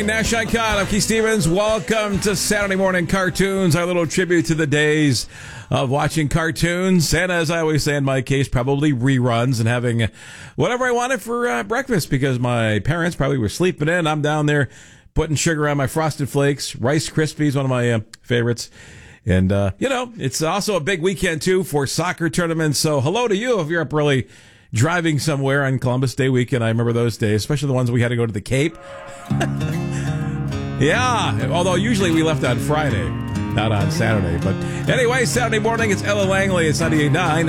Nash Icon, I'm Keith Stevens. Welcome to Saturday Morning Cartoons, our little tribute to the days of watching cartoons. And as I always say in my case, probably reruns and having whatever I wanted for breakfast because my parents probably were sleeping in. I'm down there putting sugar on my Frosted Flakes. Rice Krispies, one of my favorites. And, it's also a big weekend, too, for soccer tournaments. So hello to you if you're up early driving somewhere on Columbus Day weekend. I remember those days, especially the ones we had to go to the Cape. Yeah, although usually we left on Friday, not on Saturday. But anyway, Saturday morning, it's Ella Langley. It's 98.9